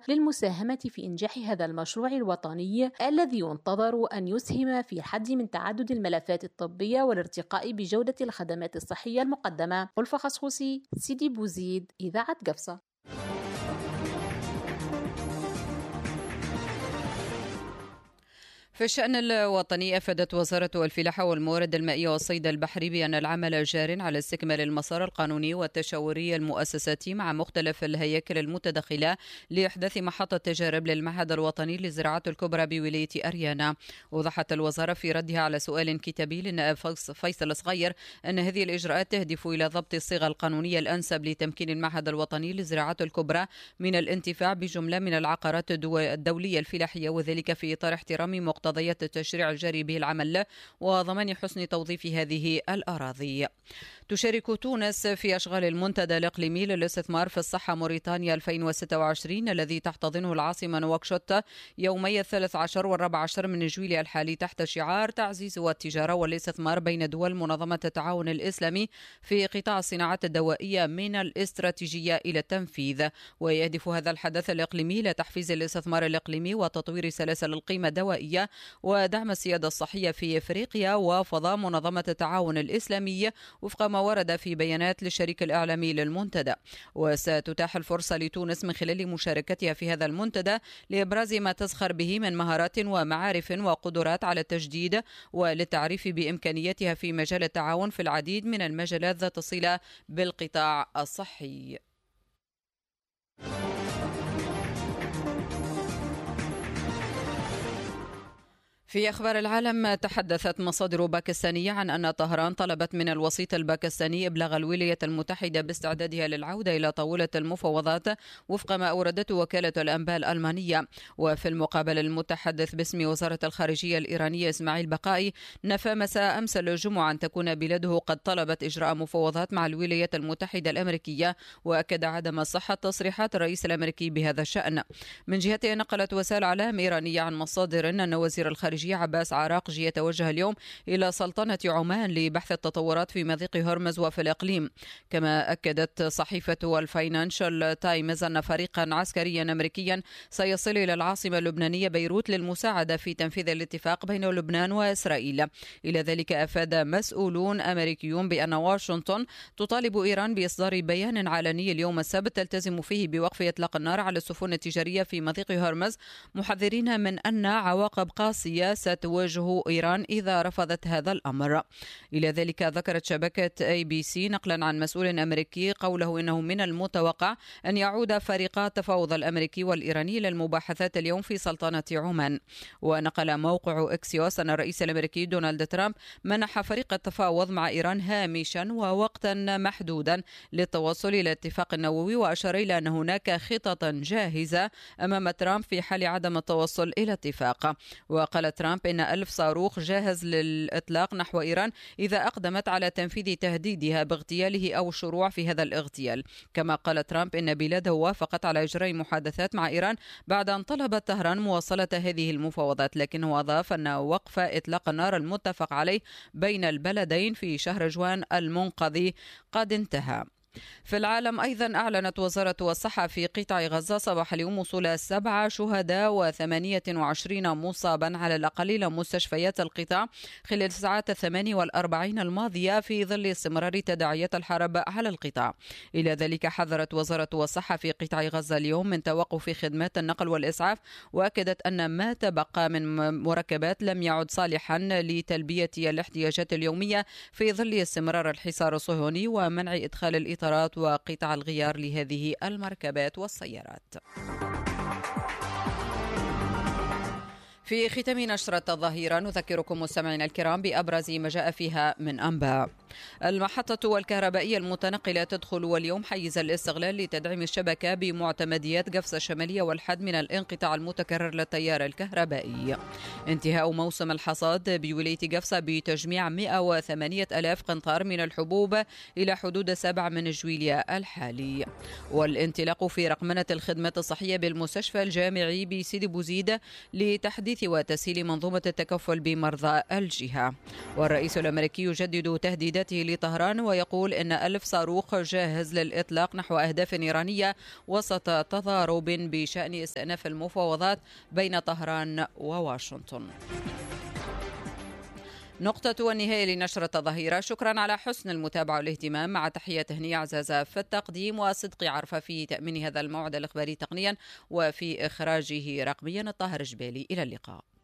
للمساهمة في إنجاح هذا المشروع الوطني الذي ينتظر أن يسهم في الحد من تعدد الملفات الطبية والارتقاء بجودة الخدمات الصحية المقدمة. ألفة خصخوصي، سيدي بوزيد، إذاعة قفصة. في الشأن الوطني، أفادت وزارة الفلاحة والموارد المائية والصيد البحري بأن العمل جار على استكمال المسار القانوني والتشاوري المؤسساتي مع مختلف الهياكل المتداخلة لإحداث محطة تجارب للمعهد الوطني للزراعة الكبرى بولاية أريانا. وضحت الوزارة في ردها على سؤال كتابي للنائب فيصل صغير أن هذه الإجراءات تهدف إلى ضبط الصيغة القانونية الأنسب لتمكين المعهد الوطني للزراعة الكبرى من الانتفاع بجملة من العقارات الدولية الفلاحية، وذلك في إطار احترام مقتضيات التشريع الجاري به العمل وضمان حسن توظيف هذه الأراضي. تشارك تونس في أشغال المنتدى الإقليمي للاستثمار في الصحة موريتانيا 2026 الذي تحتضنه العاصمة نواكشوط يومي 13 و14 من جويليا الحالي تحت شعار تعزيز التجارة والاستثمار بين دول منظمة التعاون الإسلامي في قطاع الصناعات الدوائية من الاستراتيجية إلى التنفيذ. ويهدف هذا الحدث الإقليمي لتحفيز الاستثمار الإقليمي وتطوير سلاسل القيمة الدوائية ودعم السيادة الصحية في إفريقيا وفضاء منظمة التعاون الإسلامي وفق ما ورد في بيانات للشريك الإعلامي للمنتدى. وستتاح الفرصة لتونس من خلال مشاركتها في هذا المنتدى لإبراز ما تزخر به من مهارات ومعارف وقدرات على التجديد وللتعريف بإمكانياتها في مجال التعاون في العديد من المجالات ذات الصلة بالقطاع الصحي. في أخبار العالم، تحدثت مصادر باكستانية عن أن طهران طلبت من الوسيط الباكستاني إبلاغ الولايات المتحدة باستعدادها للعودة إلى طاولة المفاوضات وفق ما أوردته وكالة الأنباء الألمانية. وفي المقابل، المتحدث باسم وزارة الخارجية الإيرانية إسماعيل بقائي نفى مساء أمس الجمعة أن تكون بلاده قد طلبت إجراء مفاوضات مع الولايات المتحدة الأمريكية، وأكد عدم صحة تصريحات الرئيس الأمريكي بهذا الشأن. من جهته، نقلت وسائل إعلام إيرانية عن مصادر أن وزير الخارجية عباس عراقجي يتوجه اليوم إلى سلطنة عمان لبحث التطورات في مضيق هرمز وفي الإقليم. كما أكدت صحيفة الفاينانشال تايمز أن فريقا عسكريا أمريكيا سيصل إلى العاصمة اللبنانية بيروت للمساعدة في تنفيذ الاتفاق بين لبنان وإسرائيل. إلى ذلك، أفاد مسؤولون أمريكيون بأن واشنطن تطالب إيران بإصدار بيان علني اليوم السبت تلتزم فيه بوقف إطلاق النار على السفن التجارية في مضيق هرمز، محذرين من أن عواقب قاسية ستواجه إيران إذا رفضت هذا الأمر. إلى ذلك، ذكرت شبكة ABC نقلا عن مسؤول أمريكي قوله إنه من المتوقع أن يعود فريقا التفاوض الأمريكي والإيراني للمباحثات اليوم في سلطنة عمان. ونقل موقع إكسيوس أن الرئيس الأمريكي دونالد ترامب منح فريق التفاوض مع إيران هامشا ووقتا محدودا للتوصل إلى اتفاق نووي، وأشار إلى أن هناك خططا جاهزة أمام ترامب في حال عدم التوصل إلى اتفاق. وقال ترامب إن 1000 صاروخ جاهز للإطلاق نحو إيران إذا أقدمت على تنفيذ تهديدها باغتياله أو الشروع في هذا الاغتيال. كما قال ترامب إن بلاده وافقت على إجراء محادثات مع إيران بعد أن طلبت طهران مواصلة هذه المفاوضات، لكنه أضاف أن وقف إطلاق النار المتفق عليه بين البلدين في شهر جوان المنقضي قد انتهى. في العالم أيضا، أعلنت وزارة الصحة في قطاع غزة صباح اليوم وصول 7 شهداء و28 مصابا على الأقل إلى مستشفيات القطاع خلال الساعات 48 الماضية في ظل استمرار تداعيات الحرب على القطاع. إلى ذلك، حذرت وزارة الصحة في قطاع غزة اليوم من توقف خدمات النقل والإسعاف، وأكدت أن ما تبقى من مركبات لم يعد صالحا لتلبية الاحتياجات اليومية في ظل استمرار الحصار الصهيوني ومنع إدخال الإطارات وقطع الغيار لهذه المركبات والسيارات. في ختام نشرة الظهيرة، نذكركم مستمعينا الكرام بأبرز ما جاء فيها من أنباء. المحطة الكهربائية المتنقلة تدخل اليوم حيز الاستغلال لتدعيم الشبكة بمعتمديات قفصة الشمالية والحد من الانقطاع المتكرر للتيار الكهربائي. انتهاء موسم الحصاد بولاية قفصة بتجميع 108,000 قنطار من الحبوب إلى حدود 7 من جويليا الحالي. والانطلاق في رقمنة الخدمات الصحية بالمستشفى الجامعي بسيدي بوزيد لتحديث وتسهيل منظومة التكفل بمرضى الجهة. والرئيس الأمريكي يجدد تهديدات تهديداته لطهران، ويقول إن 1000 صاروخ جاهز للإطلاق نحو أهداف إيرانية وسط تضارب بشأن استئناف المفاوضات بين طهران وواشنطن. نقطة والنهاية لنشرة الظهيرة. شكرا على حسن المتابعة والاهتمام، مع تحية هنية عزازة في التقديم وصدقي عرفة في تأمين هذا الموعد الإخباري تقنيا وفي إخراجه رقميا. الطاهر جبالي، إلى اللقاء.